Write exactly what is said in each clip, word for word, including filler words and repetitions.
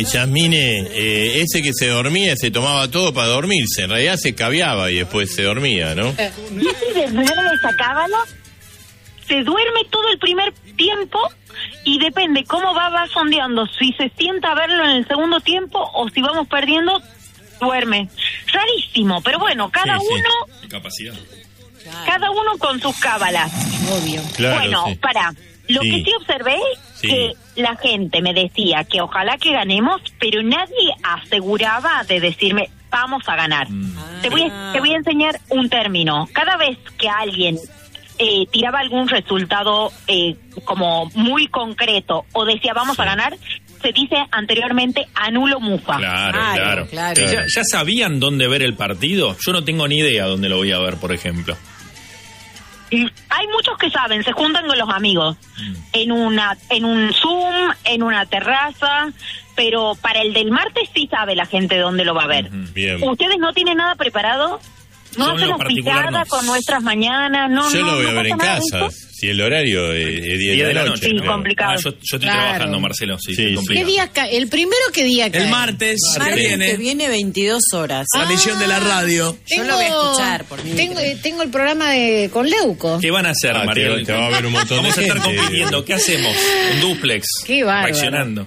Yasmine, eh, ese que se dormía, se tomaba todo para dormirse, en realidad se caviaba y después se dormía, ¿no? ¿Y ese de verdad esa cábala? Se duerme todo el primer tiempo y depende cómo va, va sondeando, si se sienta a verlo en el segundo tiempo o si vamos perdiendo, duerme. Rarísimo, pero bueno, cada Sí, sí. uno... Capacidad. Cada uno con sus cábalas. Obvio. Claro, bueno, sí. para... Lo Sí. que sí observé, Sí. que la gente me decía que ojalá que ganemos, pero nadie aseguraba de decirme, vamos a ganar. Mm. Te voy a, te voy a enseñar un término. Cada vez que alguien eh, tiraba algún resultado eh, como muy concreto o decía, vamos a ganar, se dice anteriormente, anulo mufa. Claro, Claro, claro. claro. ¿Ya, ¿Ya sabían dónde ver el partido? Yo no tengo ni idea dónde lo voy a ver, por ejemplo. Y hay muchos que saben, se juntan con los amigos Mm. en una en un Zoom, en una terraza, pero para el del martes sí sabe la gente dónde lo va a ver. Ujú. Bien. ¿Ustedes no tienen nada preparado? ¿No Yo en lo hacemos particular picada no. con nuestras mañanas? No, Yo no, lo voy no a ver en pasa nada de casa, eso. si el horario es, es diez de la noche. Sí, claro. complicado. Ah, yo, yo estoy Claro. trabajando, Marcelo. Sí, Sí, estoy sí. complicado. ¿Qué día ca- el primero qué día cae? El martes, Martes que viene, que viene veintidós horas. la misión de la radio. Yo lo voy a escuchar por mí. Tengo, eh, tengo el programa de con Leuco. ¿Qué van a hacer, Ah, Mariel? te, te va a ver un montón Vamos de a estar gente. compitiendo. ¿Qué hacemos? Un duplex. Qué bárbaro. Reaccionando.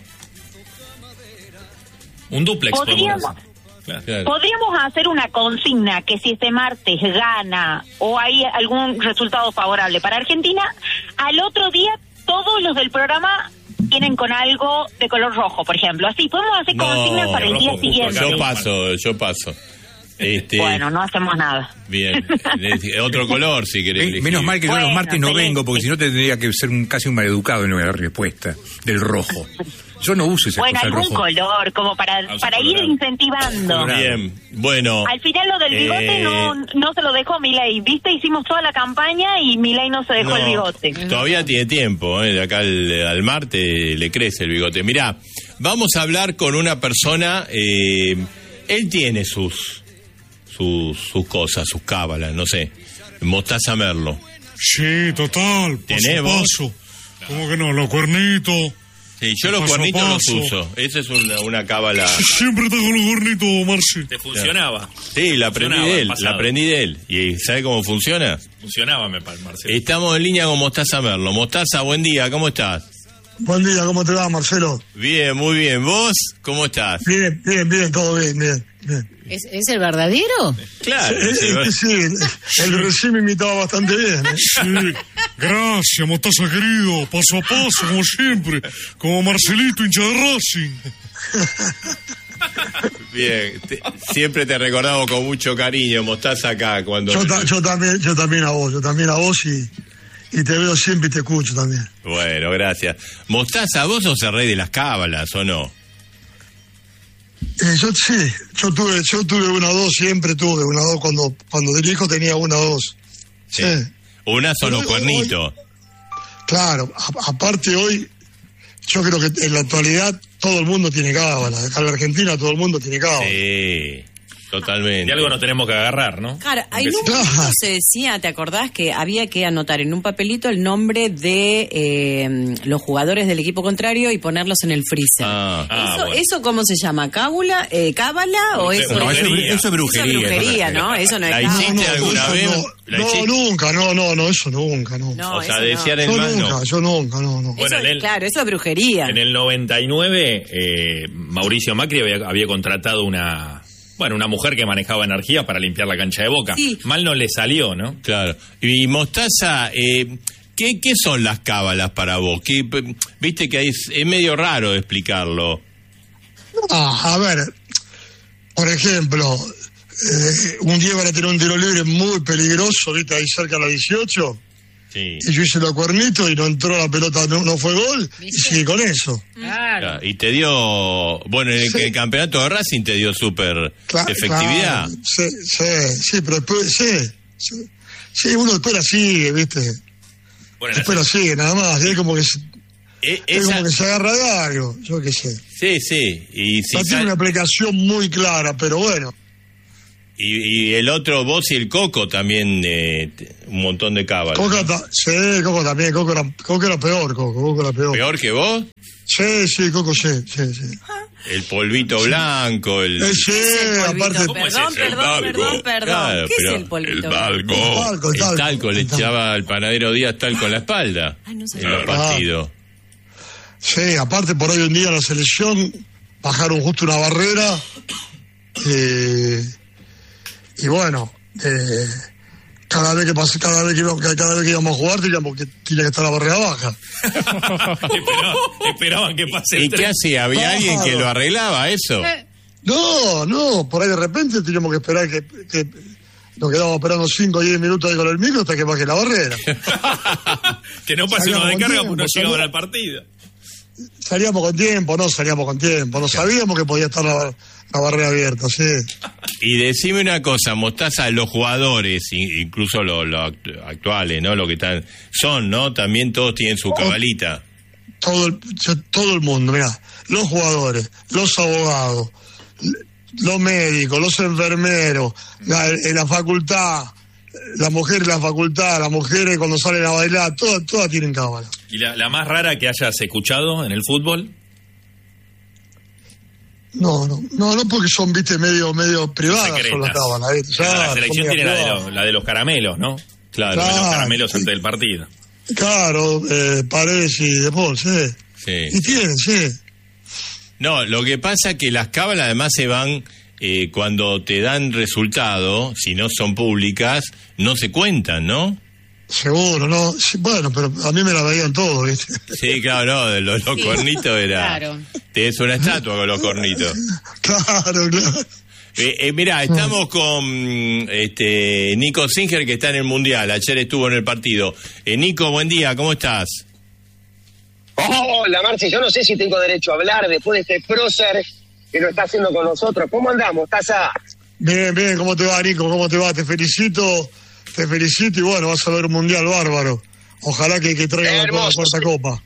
Un duplex Podríamos- podemos hacer. Claro. Claro. Podríamos hacer una consigna que si este martes gana o hay algún resultado favorable para Argentina, al otro día todos los del programa vienen con algo de color rojo, por ejemplo. Así, podemos hacer No, consignas para el día rojo, siguiente. justo Yo paso, yo paso. Este, Bueno, no hacemos nada. Bien. Eh, Otro color, si querés. Men- elegir. Menos mal que yo Bueno, los martes no excelente. vengo, porque si no tendría que ser un, casi un maleducado en la respuesta del rojo. Yo no uso esa Bueno, cosa del algún rojo. color, como para, Vamos para a ir colorar. incentivando. Colorado. Bien, bueno. Al final lo del bigote Eh, no no se lo dejó Milei, ¿viste? Hicimos toda la campaña y Milei no se dejó no, el bigote. Todavía tiene tiempo, ¿eh? De acá al, al martes le crece el bigote. Mirá, vamos a hablar con una persona, eh, él tiene sus, sus, sus cosas, sus cábalas, no sé. Mostaza Merlo. Sí, total. Paso ¿Tenés a vos? paso. ¿Cómo que no? Los cuernitos. Sí, yo los Paso a cuernitos los paso. uso. Esa es una, una cábala. Siempre está con los cuernitos, Marci. ¿Te funcionaba? Sí, la aprendí Funcionaba de el él, pasado. la aprendí de él. ¿Y sabe cómo funciona? Funcionaba, me parece, Marcelo. Estamos en línea con Mostaza Merlo. Mostaza, buen día, ¿cómo estás? Buen día, ¿cómo te va, Marcelo? Bien, muy bien. ¿Vos cómo estás? Bien, bien, bien, todo bien, bien, bien. ¿Es, es el verdadero? Claro. Eh, sí, eh, va- sí, el, el recién me imitaba bastante bien. ¿eh? Sí. Gracias, Mostaza querido. Paso a paso, como siempre. Como Marcelito, hincha de Racing. Bien, te- siempre te recordamos con mucho cariño, Mostaza, acá cuando... Yo, ta- yo también, yo también a vos, yo también a vos y, y te veo siempre y te escucho también. Bueno, gracias. Mostaza, vos sos el rey de las cábalas, ¿o no? Eh, yo sí, yo tuve, yo tuve una dos, siempre tuve una dos cuando, cuando dirijo tenía una dos. Sí. Una son los Hoy- cuernitos. Claro, a- aparte hoy, yo creo que en la actualidad todo el mundo tiene cábala. Acá en la Argentina todo el mundo tiene cábala. Sí, totalmente. De algo nos tenemos que agarrar, ¿no? Claro, en Aunque un sea- momento se decía, ¿te acordás que había que anotar en un papelito el nombre de eh, los jugadores del equipo contrario y ponerlos en el freezer? Ah, Ah, ¿Eso, bueno. ¿Eso cómo se llama? ¿Cábula? Eh, ¿Cábala? ¿O eso, No, es, eso, brujería. eso es brujería. eso es brujería, ¿no? Eso no es ¿La cábala. hiciste alguna eso vez? No, ¿La no, hiciste? nunca, no, no, no, eso nunca, no. No, o sea, eso no. desear el yo mal, nunca, no. yo nunca, no, no. Bueno, Eso- en el- claro, eso es brujería. En el noventa y nueve, eh, Mauricio Macri había, había contratado una... Bueno, una mujer que manejaba energía para limpiar la cancha de Boca. Sí. Mal no le salió, ¿no? Claro. Y Mostaza, eh, ¿qué, ¿qué son las cábalas para vos? ¿Qué, p- Viste que es, es medio raro explicarlo. Ah, a ver, por ejemplo, eh, un día van a tener un tiro libre muy peligroso, viste, ahí cerca de la dieciocho, Sí. y yo hice los cuernitos y no entró la pelota, no, no fue gol, y sigue con eso. Claro. Claro, y te dio, bueno, en el, Sí. el campeonato de Racing te dio súper Cla- efectividad. claro, sí, sí, sí, pero después, sí, sí, sí, uno después la sigue, viste, Bueno, después la sigue, nada más, y es como que, se- Eh, es esa- como que se agarra de algo, yo qué sé. Sí, sí. Y si No tiene sal- una aplicación muy clara, pero bueno. Y, y el otro, vos y el Coco también, eh, un montón de cábala. Coco, ta- sí, Coco también, Coco era, Coco era peor, Coco, Coco era peor. ¿Peor que vos? Sí, sí, Coco, sí, sí, sí. El polvito blanco, el... Eh, sí, aparte... ¿Cómo es Perdón, eso? El perdón, talco. perdón, perdón. Claro, ¿Qué pero es el polvito? El talco. Talco, El talco, talco le talco. echaba al panadero Díaz talco en la espalda. Ah, no sé. En los partidos. Sí, aparte por hoy en día la selección bajaron justo una barrera eh, y bueno, eh, cada vez que pas- cada vez que íbamos, cada vez que íbamos a jugar teníamos que tenía que estar la barrera baja. Esperaban, esperaban que pase el ¿Y qué tren. hacía? ¿Había Claro. alguien que lo arreglaba eso? No, no, por ahí de repente teníamos que esperar que, que nos quedábamos esperando cinco o diez minutos ahí con el micro hasta que baje la barrera. Que no pase Salíamos uno de con carga tiempo, porque no llegaban salíamos- al partido. Salíamos con tiempo, no salíamos con tiempo, no sabíamos que podía estar la, la barrera abierta, sí. Y decime una cosa, Mostaza, los jugadores, in- incluso los, los act- actuales, ¿no? Los que están, son, ¿no? También todos tienen su cabalita. Todo el, todo el mundo, mirá, los jugadores, los abogados, los médicos, los enfermeros, la, en la facultad, la mujer en la facultad, las mujeres cuando salen a bailar, todas, todas tienen cábala. ¿Y la, la más rara que hayas escuchado en el fútbol? No, no, no, no porque son, viste, medio, medio privadas son las Secretas. cábalas, ¿viste? Pero Ya, la son selección medio tiene la de, privadas. los, la de los caramelos, ¿no? Claro. La de los Claro. caramelos antes del partido. Claro, eh, Paredes y De Paul, sí. Sí. Y tienen, sí. No, lo que pasa es que las cábalas además se van, eh, cuando te dan resultado, si no son públicas, no se cuentan, ¿no? Seguro, ¿no? Sí, bueno, pero a mí me la veían todo, ¿viste? Sí, claro, no, de los, los Sí. cornitos era... Claro. Tenés una estatua con los cornitos. Claro, claro. Eh, eh, mirá, estamos con este Nico Singer, que está en el Mundial. Ayer estuvo en el partido. Eh, Nico, buen día, ¿cómo estás? Hola, Marci, yo no sé si tengo derecho a hablar después de este prócer que lo está haciendo con nosotros. ¿Cómo andamos, Taza? Bien, bien, ¿cómo te va, Nico? ¿Cómo te va? Te felicito, te felicito y bueno, vas a ver un mundial bárbaro. Ojalá que, que traigan la, la Hermoso, cuarta sí. copa.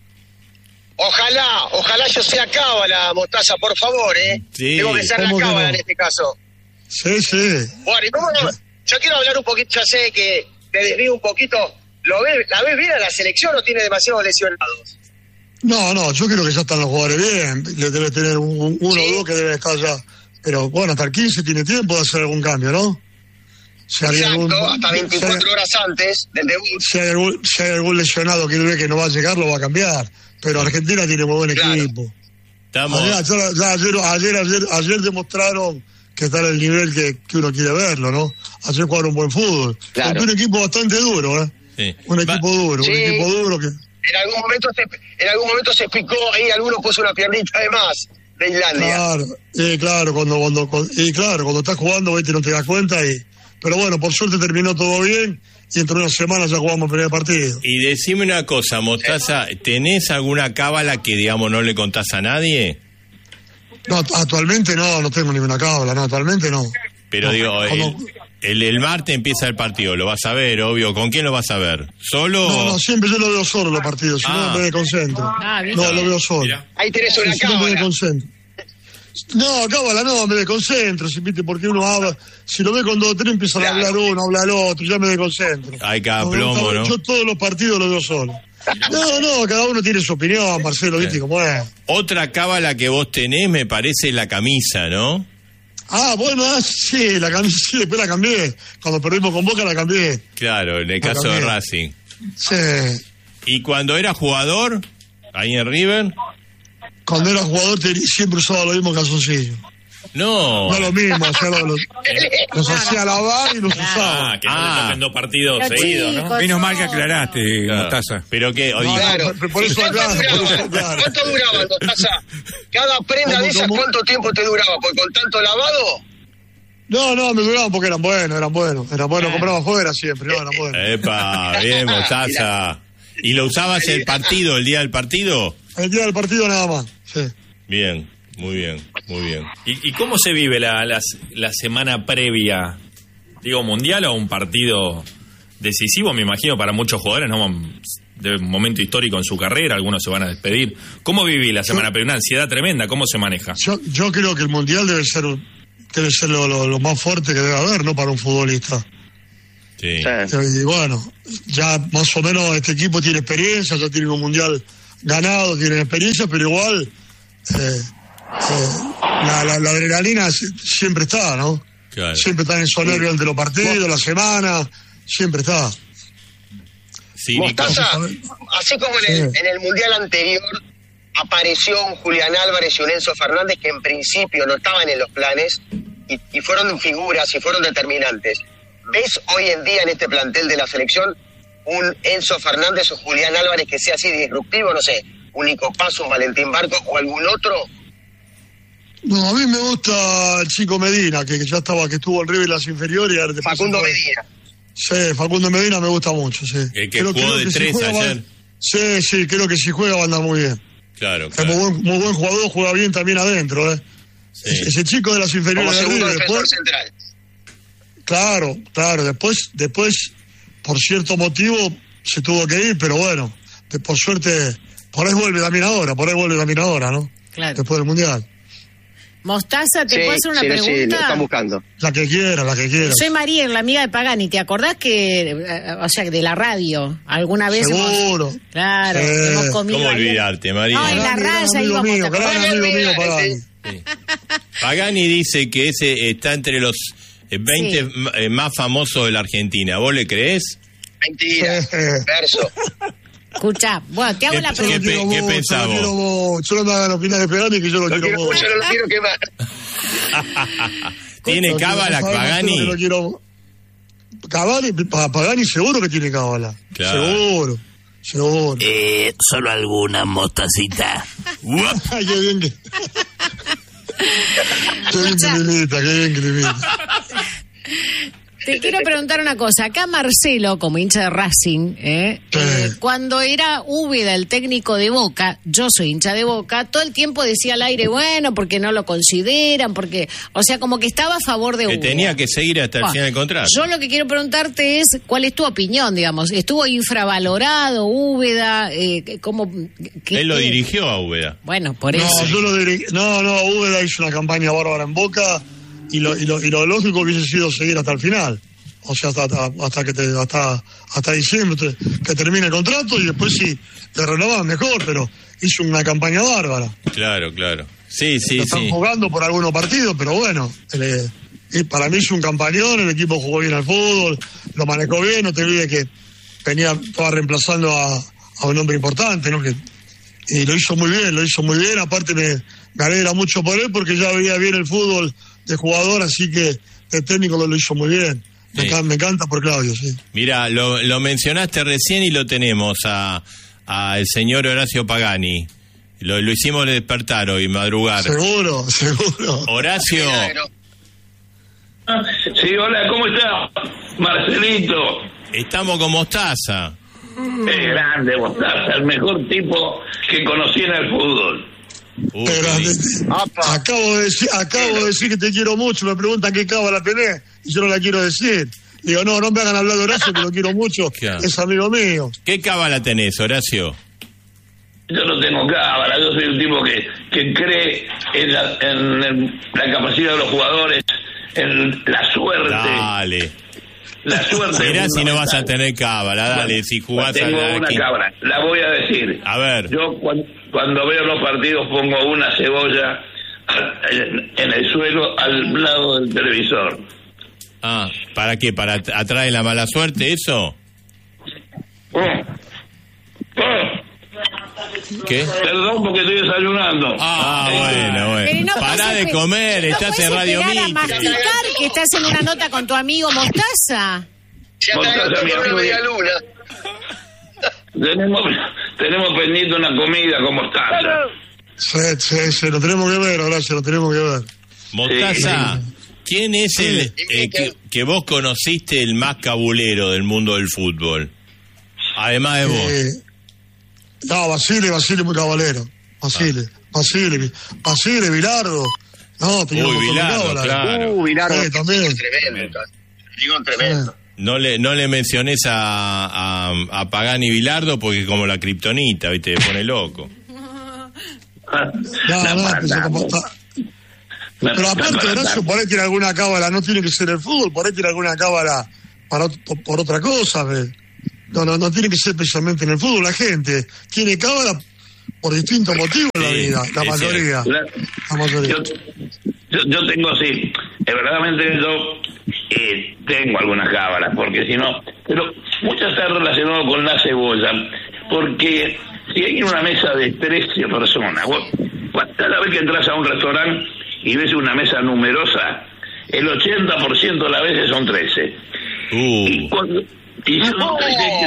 Ojalá, ojalá yo sea cábala, Mostaza, por favor, ¿eh? Sí. Tengo que ser la ¿Cómo que cábala no? en este caso. Sí, sí. Bueno, ¿y cómo no? Yo quiero hablar un poquito, ya sé que te desvío un poquito. ¿Lo ves, ¿La ves bien a la selección o tiene demasiados lesionados? No, no, yo creo que ya están los jugadores bien. Le debe tener un, un- uno o Sí. dos que deben estar ya. Pero bueno, hasta el quince tiene tiempo de hacer algún cambio, ¿no? Si hay Exacto, algún- hasta si hay- veinticuatro horas antes del debut. Si hay, algún, si hay algún lesionado que él ve que no va a llegar, lo va a cambiar. Pero Argentina tiene muy buen Claro. equipo. Estamos... Ayer, ya- ya ayer, ayer, ayer, ayer demostraron que está en el nivel que, que uno quiere verlo, ¿no? Ayer jugaron un buen fútbol. Claro. Porque un equipo bastante duro, ¿eh? Sí. Un Va- equipo duro, Sí. un equipo duro que... En algún momento se, en algún momento se picó ahí, alguno puso una piernita de más de Islandia. Claro, eh, claro, cuando, cuando, cuando- y claro, cuando estás jugando, viste, no te das cuenta y... Pero bueno, por suerte terminó todo bien y dentro de unas semanas ya jugamos el primer partido. Y decime una cosa, Mostaza, ¿tenés alguna cábala que, digamos, no le contás a nadie? No, actualmente no, no tengo ninguna cábala, no, actualmente no. Pero No, digo, el, como- el, el martes empieza el partido, lo vas a ver, obvio. ¿Con quién lo vas a ver? ¿Solo? No, no, siempre yo lo veo solo los partidos, si Ah. no me desconcentro. Ah, bien. No, lo veo solo. Mira. Ahí tenés Sí, una si no me cábala. desconcentro. No, cábala no, me desconcentro, si viste, porque uno habla, si lo ve con dos o tres empiezan Claro. a hablar uno, a hablar otro, ya me desconcentro. Hay cada No, plomo, ¿no? Yo todos los partidos los veo solo. No, no, cada uno tiene su opinión, Marcelo, viste cómo es. Otra cábala que vos tenés me parece la camisa, ¿no? Ah, bueno, ah, sí, la cambié, sí, después la cambié. Cuando perdimos con Boca la cambié. Claro, en el La caso de cambié. Racing. Sí. ¿Y cuando era jugador, ahí en River? Cuando era jugador te- siempre usaba los mismos calzoncillos. No. No lo mismo, o sea, los, los- los hacía lavar y los usaba. Ah, que no Ah. le toquen dos partidos Pero seguidos, ¿no? chicos, Menos mal que no. aclaraste, Claro. Mostaza. Pero que, No, digo, no, Claro. por- por eso ¿Cuánto aclaro, por eso duraba? aclaro. ¿Cuánto duraba, Mostaza? Cada prenda ¿Cómo, de esas, cómo? ¿cuánto tiempo te duraba? Porque con tanto lavado. No, no, me duraban porque eran buenos, eran buenos. Eran buenos, compraba afuera siempre, no, eran buenos. epa, bien, Mostaza. ¿Y lo usabas el partido, el día del partido? El día del partido nada más, sí. Bien, muy bien, muy bien. ¿Y, y cómo se vive la, la, la semana previa? Digo, mundial o un partido decisivo, me imagino, para muchos jugadores, ¿no? De un momento histórico en su carrera, algunos se van a despedir. ¿Cómo viví la semana previa? Una ansiedad tremenda, ¿cómo se maneja? Yo, yo creo que el Mundial debe ser un- debe ser lo, lo, lo más fuerte que debe haber, ¿no? Para un futbolista. Sí. Y bueno, ya más o menos este equipo tiene experiencia, ya tiene un mundial ganado, tiene experiencia, pero igual eh, eh, la, la, la adrenalina siempre está, ¿no? Claro. Siempre está en esos nervios de los partidos, la semana, siempre está. Sí, Mostaza, así como en el, Sí. en el mundial anterior apareció un Julián Álvarez y un Enzo Fernández que en principio no estaban en los planes y, y fueron figuras y fueron determinantes. ¿Ves hoy en día en este plantel de la selección un Enzo Fernández o Julián Álvarez que sea así disruptivo? No sé, un Nico Paz, un Valentín Barco o algún otro. No, a mí me gusta el chico Medina, que, que ya estaba, que estuvo en River en las inferiores. ahora después Facundo se fue. Medina. Sí, Facundo Medina me gusta mucho, sí. El que Creo- jugó creo de que si tres juega va- ayer. Sí, sí, creo que si juega va a andar muy bien. Claro, Es muy claro. buen, muy buen jugador, juega bien también adentro, ¿eh? Sí. Ese chico de las Como inferiores de segundo River, defensor después, central. claro, claro, después, después, por cierto motivo, se tuvo que ir, pero bueno, de- por suerte, por ahí vuelve también ahora, por ahí vuelve también ahora, ¿no? Claro. Después del Mundial. Mostaza, ¿te puedo hacer una sí, sí, lo pregunta? están buscando. La que quiera, la que quiera. Soy María, la amiga de Pagani. ¿Te acordás que, eh, o sea, de la radio, alguna vez hemos... Seguro. Claro, Sí. hemos comido ¿Cómo ahí. olvidarte, María? No, en la Gran raya amigo íbamos, mío, ¿te gran acordás? amigo mío, Mira, Pagani. Sí. Pagani dice que ese está entre los eh, veinte Sí. m- eh, más famosos de la Argentina. ¿Vos le creés? Mentira. Sí. Verso. Escuchá, bueno, te hago ¿Qué- la qué Yo lo pregunta. pe- quiero qué mucho, pensás yo lo vos? quiero mucho. Solo me hagan opinar de Pagani que yo lo, Lo quiero quiero mucho. mucho, no lo quiero quemar. ¿Tiene Lo quiero- cábala saben ustedes que Pagani? lo quiero- Cavani, Pa- Pagani seguro que tiene cábala. Claro. Seguro, seguro. Eh, solo alguna mostacita. Ay, qué bien que... qué bien que le imita, qué bien que le imita. Te quiero preguntar una cosa. Acá Marcelo, como hincha de Racing, ¿eh? Sí. Eh, cuando era Úbeda el técnico de Boca, yo soy hincha de Boca, todo el tiempo decía al aire, bueno, porque no lo consideran, porque, o sea, como que estaba a favor de Que Úbeda. tenía que seguir hasta el Ah, final del contrato. Yo lo que quiero preguntarte es, ¿cuál es tu opinión, digamos? ¿Estuvo infravalorado Úbeda? Eh, ¿cómo, qué- Él lo qué? dirigió a Úbeda. Bueno, por No, eso. yo lo dirigí. No, no, Úbeda hizo una campaña bárbara en Boca y lo, y lo, y lo lógico hubiese sido seguir hasta el final. O sea, hasta, hasta, hasta que te, hasta, hasta diciembre te- que termine el contrato y después sí, te renovaban mejor, pero hizo una campaña bárbara. Claro, claro. Sí, sí, Lo están sí. jugando por algunos partidos, pero bueno, el, y para mí hizo un campañón, el equipo jugó bien al fútbol, lo manejó bien, no te olvides que venía, estaba reemplazando a, a un hombre importante, ¿no? Que, y lo hizo muy bien, lo hizo muy bien, aparte me, me alegra mucho por él porque ya veía bien el fútbol de jugador, así que el técnico lo, lo hizo muy bien. Me, Sí. encanta, me encanta por Claudio, sí. Mira, lo, lo mencionaste recién y lo tenemos a, a el señor Horacio Pagani. Lo, lo hicimos despertar hoy, madrugar. Seguro, seguro. Horacio, Sí, hola, ¿cómo está? Marcelito. estamos con Mostaza. Es grande, Mostaza, el mejor tipo que conocí en el fútbol. Uy, Pero, qué lindo. acabo de decir, acabo de decir que te quiero mucho, me preguntan qué cábala tenés y yo no la quiero decir. Digo, no, no me hagan hablar de Horacio, que lo quiero mucho, Claro. es amigo mío. ¿Qué cábala tenés, Horacio? Yo no tengo cábala, yo soy un tipo que, que cree en la, en, en la capacidad de los jugadores, en la suerte. Dale. La suerte. Mirá es si no vas a fundamental. tener cábala, dale, si jugás Tengo a la una quin- cabra, la voy a decir. A ver. Yo cuando, cuando veo los partidos pongo una cebolla en, en el suelo al lado del televisor. Ah, ¿para qué? ¿Para at- atraer la mala suerte eso? Oh. Oh. ¿Qué? Perdón porque estoy desayunando. Ah, bueno, bueno. Pero no Pará podés de espe- comer, no estás podés en Radio esperar a Mitre. masticar que estás en una nota con tu amigo Mostaza. Ya Mostaza, está mi con una amigo. media luna. Tenemos, tenemos pendiente una comida como Mostaza. Sí, sí, sí, lo tenemos que ver, Horacio, lo tenemos que ver. Mostaza, ¿quién es el eh, que, que vos conociste el más cabulero del mundo del fútbol? Además de vos. Eh, no, Basile, Basile muy cabalero. Basile, Basile, Basile, Bilardo. No, tenía Uy, un montón de Bilardo, cábalas. claro. Uh, Bilardo. Sí, también. Tremendo. Digo, tremendo. No le, no le menciones a, a, a Pagani Bilardo porque como la kriptonita, ¿viste? Te pone loco. No, no, pero yo como está- Pero aparte, Horacio, por ahí tiene alguna cábala, no tiene que ser el fútbol, por ahí tiene alguna cábala para, por otra cosa, ¿ves? No, no, no tiene que ser especialmente en el fútbol, la gente tiene cábala por distintos motivos en la Sí, vida, la es mayoría. cierto. La mayoría. Yo, yo, yo tengo, sí, eh, verdaderamente yo eh, tengo algunas cábalas, porque si no, pero muchas están relacionadas con la cebolla, porque si hay una mesa de trece personas, vos, cada vez que entras a un restaurante y ves una mesa numerosa, el ochenta por ciento de las veces son trece. Uh. Y cuando... Y son ¡Oh!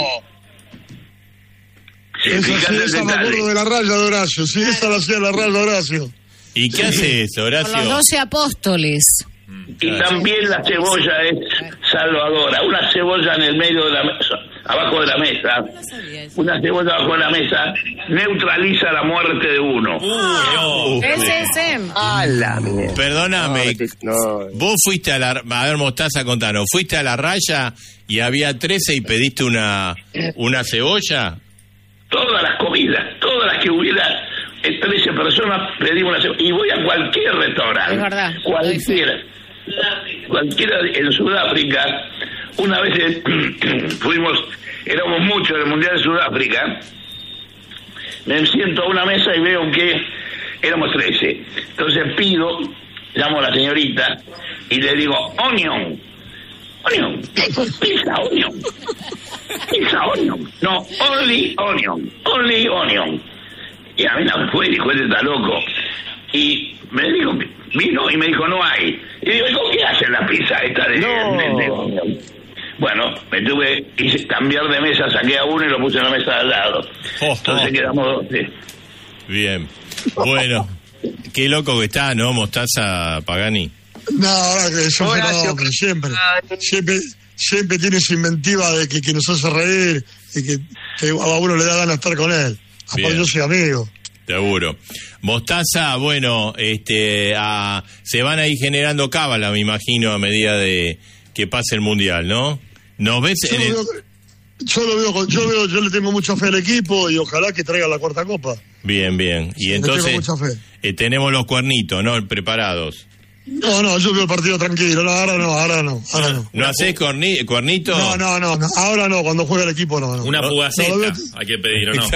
Sí, Esa, sí, fíjate el esa me detalle. acuerdo de la raya de Horacio, sí, esa la hacía la raya de Horacio. ¿Y qué hace eso, Con los Horacio? doce apóstoles. Y también la cebolla es salvadora. Una cebolla en el medio de la mesa, abajo de la mesa, una cebolla abajo de la mesa, neutraliza la muerte de uno. Uh, Ese es em. A la mierda. Perdóname, No, no. vos fuiste a la... A ver, Mostaza, contanos. ¿Fuiste a la raya y había trece y pediste una, una cebolla? Todas las comidas, todas las que hubiera eh, trece personas, pedimos una cebolla. Y voy a cualquier restaurante. Es verdad. Cualquiera. Cualquiera en Sudáfrica. Una vez eh, fuimos, éramos muchos en el Mundial de Sudáfrica. Me siento a una mesa y veo que éramos trece. Entonces pido, llamo a la señorita y le digo, onion, onion, pizza onion, pizza onion, no, only onion, only onion. Y a mí no fue, dijo, este está loco. Y me dijo, vino y me dijo, no hay. Y digo, ¿y con qué hacen la pizza esta de, No. de- de onion? Bueno, me tuve que cambiar de mesa, saqué a uno y lo puse en la mesa de al lado. Oh, Entonces oh. quedamos dos. Sí. Bien. Bueno, qué loco que está, ¿no, Mostaza Pagani? No, ahora que es un Horacio, fenómeno, siempre, siempre, siempre tiene esa inventiva de que, que nos hace reír y que, que a uno le da ganas de estar con él. Aparte Bien. yo soy amigo. Seguro. Mostaza, bueno, este, a- se van a ir generando cábala, me imagino, a medida de que pase el Mundial, ¿no? ¿Nos ves Yo en lo, el... veo, yo lo veo, con- yo veo, yo le tengo mucha fe al equipo y ojalá que traiga la cuarta copa. Bien, bien. Y Sí, le entonces tengo mucha fe. eh, tenemos los cuernitos, ¿no? Preparados. No, no, yo veo el partido tranquilo, no, ahora no, ahora no, ahora no. ¿No hacés corni- cuernito? No, no, no, no, ahora no, cuando juega el equipo no, no. Una No, fugaceta no, lo veo- hay que pedir, ¿o no?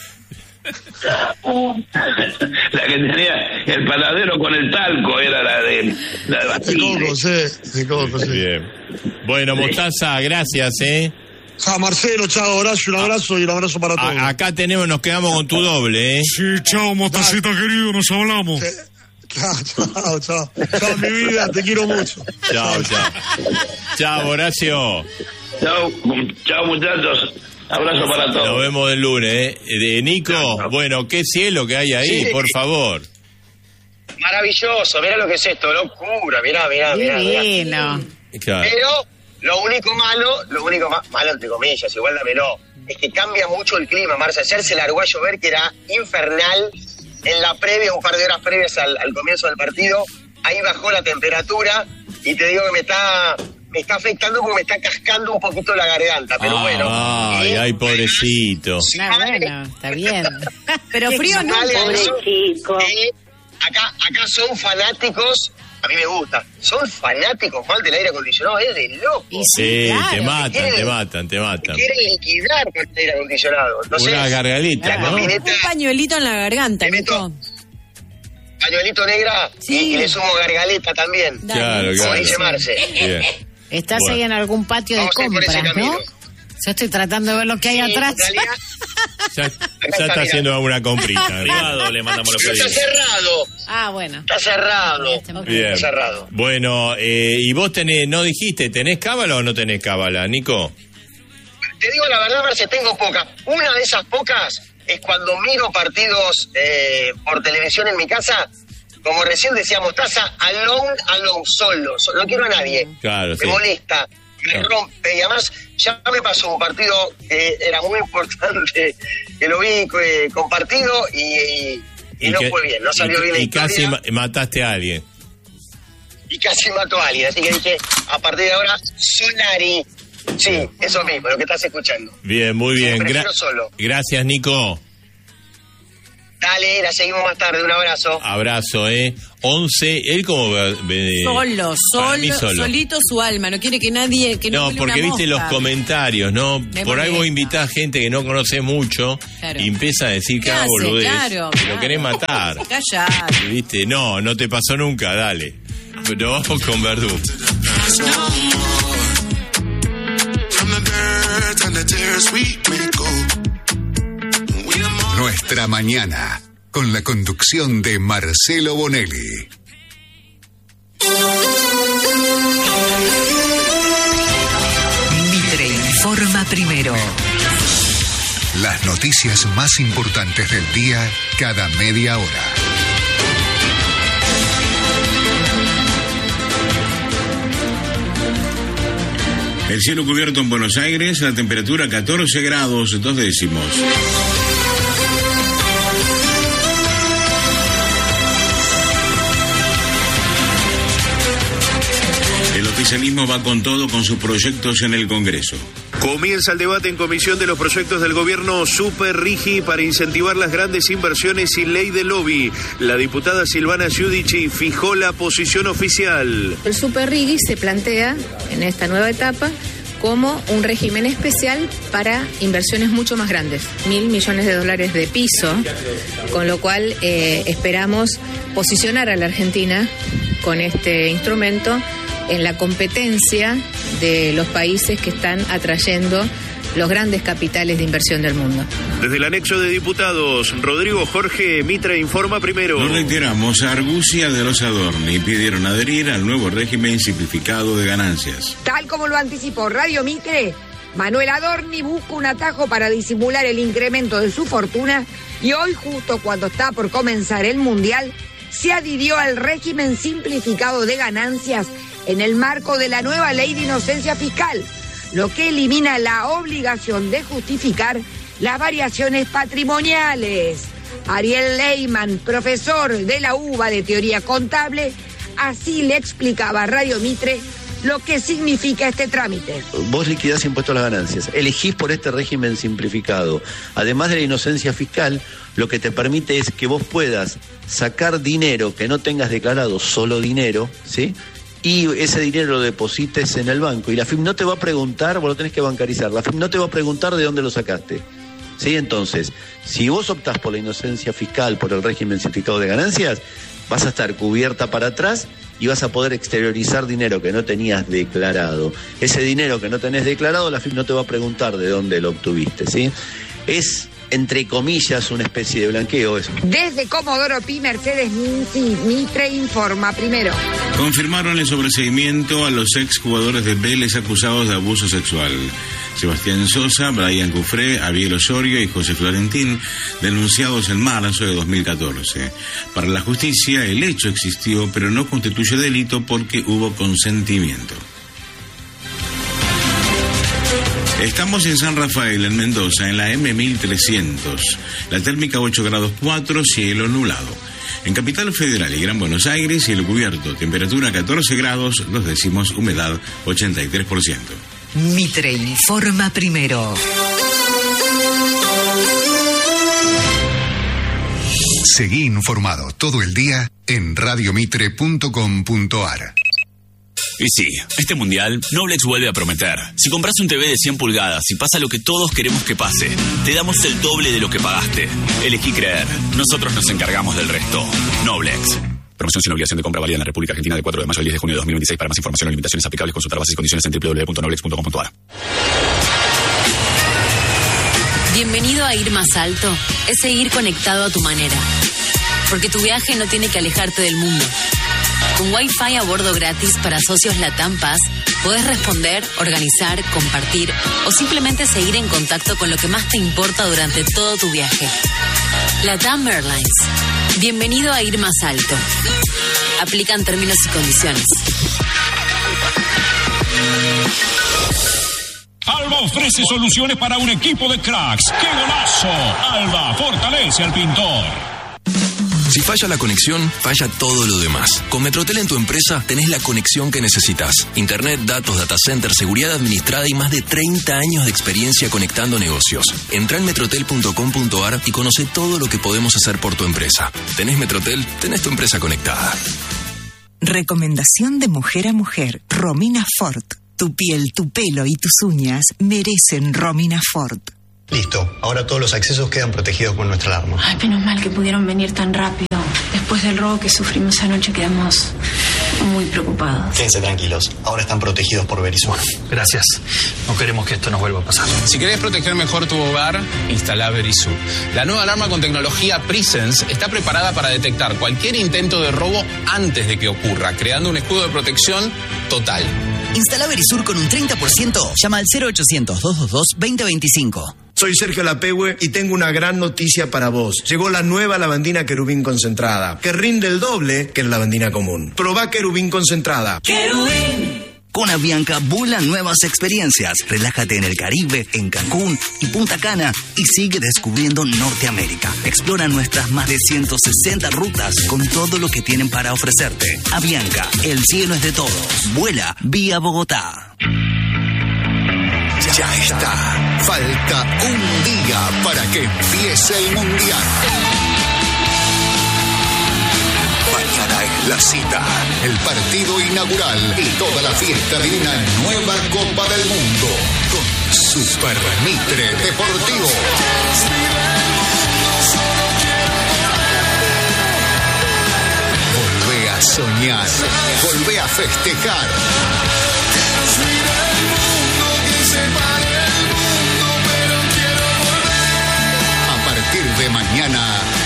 La que tenía el paladero con el talco era la de la de De Basile. coco, sí, de coco, sí. Bien. Bueno, Mostaza, gracias, ¿eh? Ja, Marcelo, chao, Horacio, un abrazo y un abrazo para todos. A- acá tenemos, nos quedamos con tu doble, ¿eh? Sí, chao, Mostacita querido, nos hablamos. Sí. Chao, chao, chao. Chao, mi vida, te quiero mucho. Chao, chao. Chao, Horacio. Chao, chao muchachos. Abrazo para Nos todos. vemos el lunes, ¿eh? De Nico, bueno, qué cielo que hay ahí, Sí. por favor. Maravilloso, mirá lo que es esto, locura, mirá, mirá, mirá. mirá. Divino. Claro. Pero lo único malo, lo único ma- malo entre comillas, igual dámelo, es que cambia mucho el clima, Marce. Ayer se largó a llover que era infernal. En la previa, un par de horas previas al, al comienzo del partido, ahí bajó la temperatura y te digo que me está me está afectando porque me está cascando un poquito la garganta, pero Ah, bueno. Ay, Y- ay, pobrecito. Ah, bueno, está bien. Pero frío no. Dale, Pobre son- chico. sí, acá, acá son fanáticos, a mí me gusta, son fanáticos mal del aire acondicionado, es de loco. Y Sí, claro. te matan, te quieren- matan, te matan. Quieren liquidar con el aire acondicionado. Entonces, Una gargalita, la ¿no? combineta, Un pañuelito en la garganta, Te meto- Nico. pañuelito negra Sí. y, y le sumo gargaleta también. Dale. Claro, Como claro. dice Marce. Bien. Estás Bueno. ahí en algún patio de Vamos a ir por ese compras, ¿no? camino. Yo estoy tratando de ver lo que hay Sí, atrás. en realidad, Ya, ya está mira. haciendo alguna comprita. Privado le mandamos los pero está pedidos. cerrado, Ah, bueno. está cerrado. Ok. Bien. Está cerrado. Bueno, eh, y vos tenés, no dijiste, ¿tenés cábala o no tenés cábala, Nico? Te digo la verdad, Marce, tengo poca. Una de esas pocas es cuando miro partidos eh, por televisión en mi casa. Como recién decíamos, Mostaza, alone, alone, solo. So- No quiero a nadie. Claro, Me sí. molesta, me Claro. rompe. Y además, ya me pasó un partido que era muy importante, que lo vi eh, compartido y, y, y no que- fue bien. No salió y- bien la Y casi historia ma- mataste a alguien. y casi mató a alguien. Así que dije, a partir de ahora, Solari. Sí, eso mismo, lo que estás escuchando. Bien, muy Sí, bien. prefiero Gra- solo. Gracias, Nico. Dale, la seguimos más tarde, un abrazo. Abrazo, ¿eh? once, él como... Eh, solo, solo, solo, solito su alma, no quiere que nadie... Que no, no porque viste los comentarios, ¿no? Me Por ahí vos invitás gente que no conoce mucho, claro, y empieza a decir que haga boludez. Claro, lo claro. querés matar. Callate. ¿Viste? No, no te pasó nunca, dale. Pero vamos con Verdú. Nuestra mañana, con la conducción de Marcelo Bonelli. Mitre informa primero. Las noticias más importantes del día cada media hora. El cielo cubierto en Buenos Aires, la temperatura catorce grados, dos décimos. El oficialismo va con todo con sus proyectos en el Congreso. Comienza el debate en comisión de los proyectos del gobierno Super Rigi para incentivar las grandes inversiones y ley de lobby. La diputada Silvana Giudici fijó la posición oficial. El Super Rigi se plantea en esta nueva etapa como un régimen especial para inversiones mucho más grandes, mil millones de dólares de piso, con lo cual eh, esperamos posicionar a la Argentina con este instrumento en la competencia de los países que están atrayendo los grandes capitales de inversión del mundo. Desde el anexo de diputados, Rodrigo Jorge Mitre informa primero. Lo reiteramos, Argucia de los Adorni pidieron adherir al nuevo régimen simplificado de ganancias. Tal como lo anticipó Radio Mitre, Manuel Adorni busca un atajo para disimular el incremento de su fortuna y hoy, justo cuando está por comenzar el Mundial, se adhirió al régimen simplificado de ganancias en el marco de la nueva ley de inocencia fiscal, lo que elimina la obligación de justificar las variaciones patrimoniales. Ariel Leyman, profesor de la U B A de Teoría Contable, así le explicaba a Radio Mitre lo que significa este trámite. Vos liquidás impuestos a las ganancias, elegís por este régimen simplificado. Además de la inocencia fiscal, lo que te permite es que vos puedas sacar dinero que no tengas declarado, solo dinero, ¿sí?, y ese dinero lo deposites en el banco y la F I P no te va a preguntar, vos lo tenés que bancarizar, la F I P no te va a preguntar de dónde lo sacaste. ¿Sí? Entonces, si vos optás por la inocencia fiscal, por el régimen simplificado de ganancias, vas a estar cubierta para atrás y vas a poder exteriorizar dinero que no tenías declarado. Ese dinero que no tenés declarado, la F I P no te va a preguntar de dónde lo obtuviste, ¿sí? Es, entre comillas, una especie de blanqueo eso. Desde Comodoro Pi, Mercedes Minci, Mitre informa primero. Confirmaron el sobreseguimiento a los exjugadores de Vélez acusados de abuso sexual. Sebastián Sosa, Brian Cufré, Abiel Osorio y José Florentín, denunciados en marzo de dos mil catorce. Para la justicia, el hecho existió, pero no constituye delito porque hubo consentimiento. Estamos en San Rafael, en Mendoza, en la M mil trescientos. La térmica ocho grados cuatro, cielo nublado. En Capital Federal y Gran Buenos Aires, cielo cubierto, temperatura catorce grados, dos décimos, humedad ochenta y tres por ciento. Mitre informa primero. Seguí informado todo el día en radiomitre punto com punto ar. Y sí, este mundial, Noblex vuelve a prometer. Si compras un T V de cien pulgadas y pasa lo que todos queremos que pase, te damos el doble de lo que pagaste. Elegí creer. Nosotros nos encargamos del resto. Noblex. Promoción sin obligación de compra válida en la República Argentina de cuatro de mayo al diez de junio de dos mil veintiséis. Para más información o limitaciones aplicables, consultar bases y condiciones en doble u doble u doble u punto noblex punto com punto ar. Bienvenido a Ir Más Alto. Es seguir conectado a tu manera. Porque tu viaje no tiene que alejarte del mundo. Con Wi-Fi a bordo gratis para socios Latam Pass, podés responder, organizar, compartir o simplemente seguir en contacto con lo que más te importa durante todo tu viaje. Latam Airlines. Bienvenido a Ir Más Alto. Aplican términos y condiciones. Alba ofrece soluciones para un equipo de cracks. ¡Qué golazo! Alba fortalece al pintor. Si falla la conexión, falla todo lo demás. Con Metrotel en tu empresa tenés la conexión que necesitas. Internet, datos, data center, seguridad administrada y más de treinta años de experiencia conectando negocios. Entrá en metrotel punto com punto a r y conoce todo lo que podemos hacer por tu empresa. ¿Tenés Metrotel? Tenés tu empresa conectada. Recomendación de mujer a mujer. Romina Ford. Tu piel, tu pelo y tus uñas merecen Romina Ford. Listo, ahora todos los accesos quedan protegidos con nuestra alarma. Ay, menos mal que pudieron venir tan rápido. Después del robo que sufrimos anoche quedamos muy preocupados. Quédense tranquilos, ahora están protegidos por Verizon. Gracias, no queremos que esto nos vuelva a pasar. Si querés proteger mejor tu hogar, instala Verisur. La nueva alarma con tecnología Presence está preparada para detectar cualquier intento de robo antes de que ocurra, creando un escudo de protección total. Instala Verisur con un treinta por ciento. Llama al cero ochocientos, doscientos veintidós, veinte veinticinco. Soy Sergio Lapehue y tengo una gran noticia para vos. Llegó la nueva lavandina Querubín concentrada, que rinde el doble que la lavandina común. Probá Querubín concentrada. ¡Querubín! Con Avianca vuelan nuevas experiencias. Relájate en el Caribe, en Cancún y Punta Cana y sigue descubriendo Norteamérica. Explora nuestras más de ciento sesenta rutas con todo lo que tienen para ofrecerte. Avianca, el cielo es de todos. Vuela vía Bogotá. Ya está. Falta un día para que empiece el Mundial. Mañana es la cita, el partido inaugural y toda la fiesta de una nueva Copa del Mundo con Super Mitre Deportivo. Volvé a soñar, volvé a festejar.